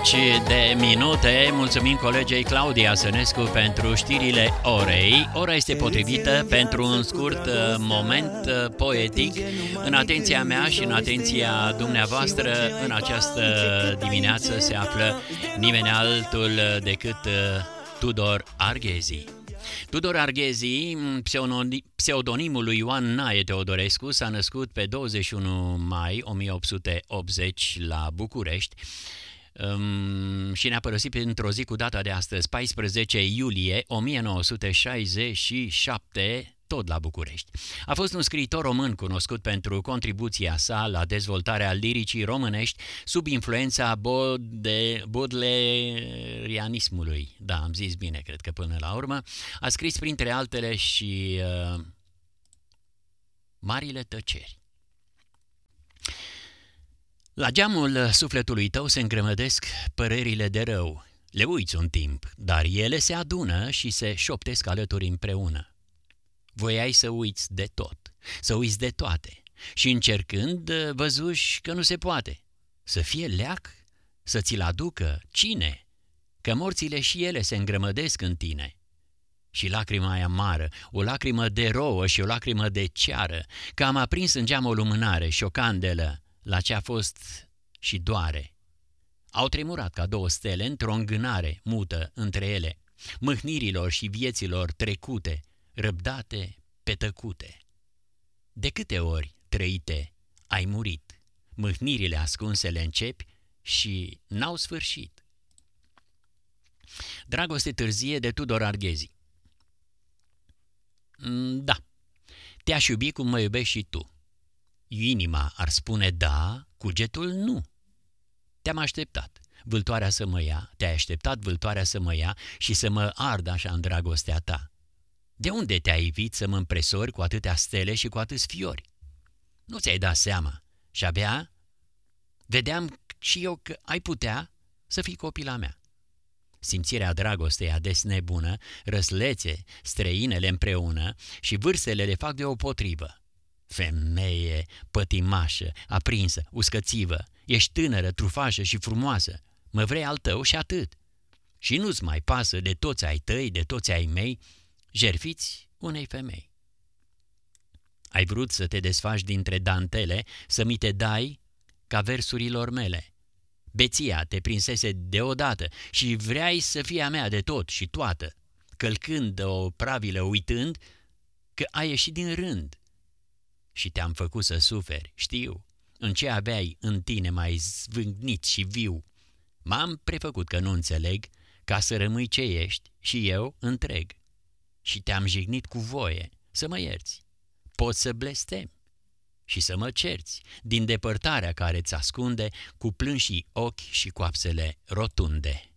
de minute. Mulțumim colegei Claudia Sănescu pentru știrile orei. Ora este potrivită pentru un scurt moment poetic în atenția mea și în atenția dumneavoastră. În această dimineață se află nimeni altul decât Tudor Arghezi. Tudor Arghezi, pseudonimul lui Ioan Nae Teodorescu, s-a născut pe 21 mai 1880 la București și ne-a părăsit într-o zi cu data de astăzi, 14 iulie 1967, tot la București. A fost un scriitor român cunoscut pentru contribuția sa la dezvoltarea liricii românești sub influența bodleianismului. Da, am zis bine, cred că până la urmă. A scris printre altele și Marile tăceri. La geamul sufletului tău se îngrămădesc părerile de rău. Le uiți un timp, dar ele se adună și se șoptesc alături împreună. Voiai să uiți de tot, să uiți de toate și încercând văzuși că nu se poate. Să fie leac, să ți-l aducă cine? Că morțile și ele se îngrămădesc în tine. Și lacrima aia amară, o lacrimă de rouă și o lacrimă de ceară, că am aprins în geam o lumânare și o candelă la ce a fost și doare. Au tremurat ca două stele într-o îngânare mută între ele, mâhnirilor și vieților trecute, răbdate pe tăcute. De câte ori trăite ai murit, mâhnirile ascunse le începi și n-au sfârșit. Dragoste târzie de Tudor Arghezi. Da, te-aș iubi cum mă iubești și tu. Inima ar spune da, cugetul nu. Te-am așteptat, vâltoarea să mă ia, te-ai așteptat vâltoarea să mă ia și să mă ard așa în dragostea ta. De unde te-ai ivit să mă împresori cu atâtea stele și cu atâți fiori? Nu ți-ai dat seama și abia vedeam și eu că ai putea să fii copila mea. Simțirea dragostei ades nebună, răslețe, străinele împreună și vârstele le fac deopotrivă. Femeie pătimașă, aprinsă, uscățivă, ești tânără, trufașă și frumoasă, mă vrei al tău și atât. Și nu-ți mai pasă de toți ai tăi, de toți ai mei, jertfiți unei femei. Ai vrut să te desfaci dintre dantele, să mi te dai ca versurilor mele. Beția te prinsese deodată și vreai să fie a mea de tot și toată, călcând o pravilă uitând că ai ieșit din rând. Și te-am făcut să suferi, știu, în ce aveai în tine mai zvâgnit și viu. M-am prefăcut că nu înțeleg, ca să rămâi ce ești și eu întreg. Și te-am jignit cu voie să mă ierți. Poți să blestemi și să mă cerți din depărtarea care ți ascunde cu plânșii ochi și coapsele rotunde.